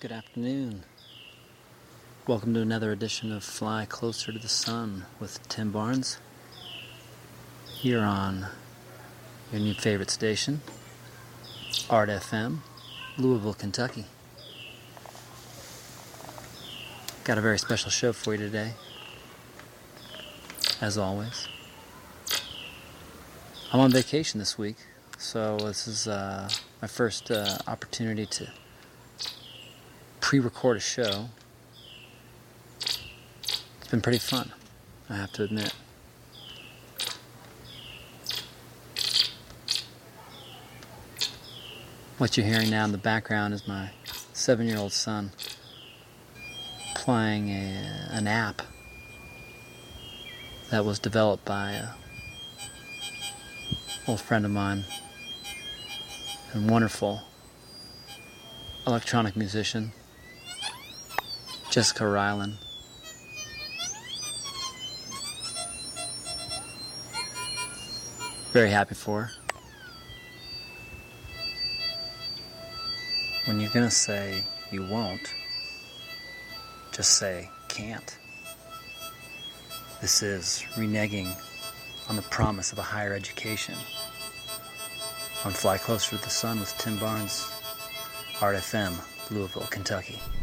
Good afternoon. Welcome to another edition of Fly Closer to the Sun with Tim Barnes. Here on your new favorite station, Art FM, Louisville, Kentucky. Got a very special show for you today, as always. I'm on vacation this week, so this is my first opportunity to pre-record a show. It's been pretty fun, I have to admit. What you're hearing now in the background is my 7-year-old son playing an app that was developed by an old friend of mine and wonderful electronic musician, Jessica Ryland. Very happy for her. When you're gonna say you won't, just say can't. This is reneging on the promise of a higher education. On Fly Closer to the Sun with Tim Barnes, Art FM, Louisville, Kentucky.